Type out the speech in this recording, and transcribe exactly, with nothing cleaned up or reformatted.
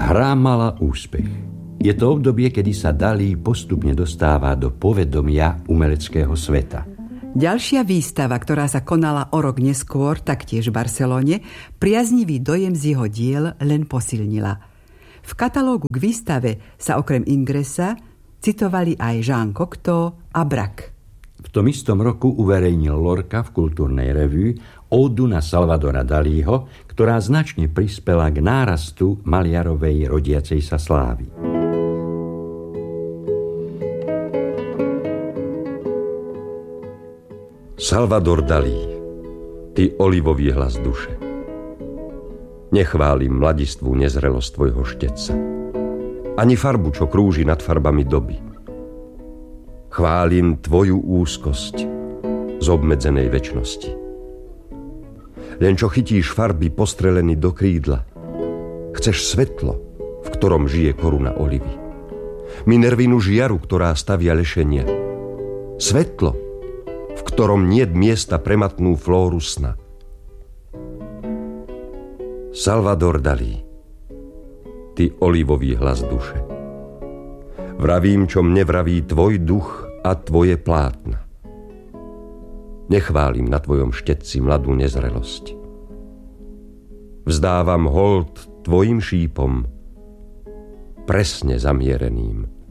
Hra mala úspech. Je to obdobie, kedy sa Dalí postupne dostáva do povedomia umeleckého sveta. Ďalšia výstava, ktorá sa konala o rok neskôr, taktiež v Barcelone, priaznivý dojem z jeho diel len posilnila. V katalógu k výstave sa okrem Ingresa citovali aj Jean Cocteau a Braque. V tom istom roku uverejnil Lorca v Kultúrnej revue ódu na Salvadora Dalího, ktorá značne prispela k nárastu maliarovej rodiacej sa slávy. Salvador Dalí, ty olivový hlas duše. Nechválim mladistvú nezrelosť tvojho štetca, ani farbu, čo krúži nad farbami doby. Chválim tvoju úzkosť z obmedzenej večnosti. Len čo chytíš farby postrelený do krídla, chceš svetlo, v ktorom žije koruna olivy. Minervinu žiaru, ktorá stavia lešenia. Svetlo, v ktorom niet miesta pre matnú flóru sna. Salvador Dalí, ty olivový hlas duše. Vravím, čo mne vraví tvoj duch a tvoje plátna. Nechválim na tvojom štetci mladú nezrelosť. Vzdávam hold tvojim šípom, presne zamiereným.